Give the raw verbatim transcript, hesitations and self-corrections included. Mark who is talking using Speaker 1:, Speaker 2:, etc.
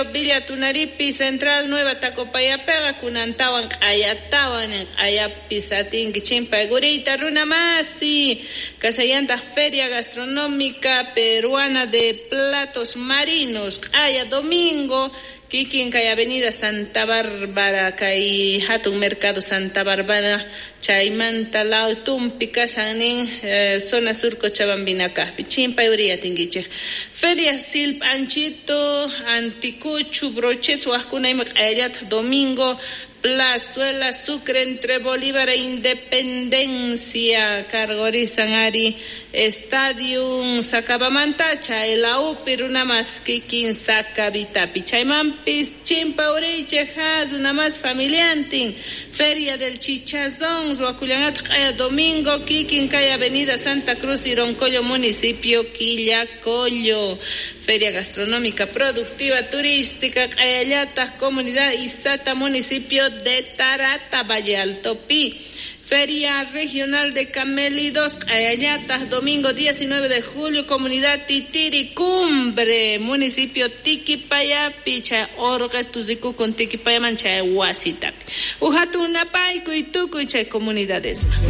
Speaker 1: Villa Tunaripi Central Nueva Tacopayapega kunantawan ayatawan ayapisatin kichimpa gurita runa masi casayanta Feria Gastronómica Peruana de Platos Marinos aya domingo Kikin kay Avenida Santa Bárbara kay Hatun Mercado Santa Bárbara chaymanta lao tumpi kasanin eh, zona sur Cochabambina chimpa uria tingiche Feria Silp Anchito Anticuchu Brochet Huascunaymac Ayat domingo Plazuela Sucre entre Bolívar e Independencia Cargorizanari Stadium Sacabamantacha el au Piruna más Kikin Sacabitapi Chaymampis Chimpa Uriche Has una más familiantin Feria del Chichazón Zuaculanat Kaya domingo Kikin Kaya Avenida Santa Cruz y Roncollo Municipio Quillacollo Feria Gastronómica Productiva Turística Kayallatas Comunidad Izata Municipio de Tarata Valle Alto Pi Feria Regional de Camélidos Ayayatas domingo diecinueve de julio Comunidad Titiricumbre Municipio Tiquipaya Picha Orga Tuzicu con Tiquipaya Mancha Huasitapi Ujatu Napaico y Tucuicha comunidades